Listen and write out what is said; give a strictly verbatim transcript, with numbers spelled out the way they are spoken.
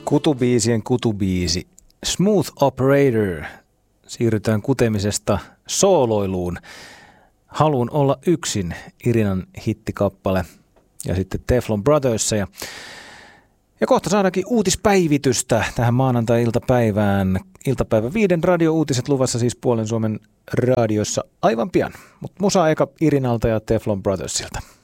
Kutubiisien kutubiisi. Smooth Operator. Siirrytään kutemisesta sooloiluun. Haluun olla yksin. Irinan hittikappale. Ja sitten Teflon Brothers. Ja, ja kohta saadaankin uutispäivitystä tähän maanantai-iltapäivään. Iltapäivä viiden radio-uutiset luvassa siis Puolen Suomen radioissa aivan pian. Mutta musa eka Irinalta ja Teflon Brothersilta.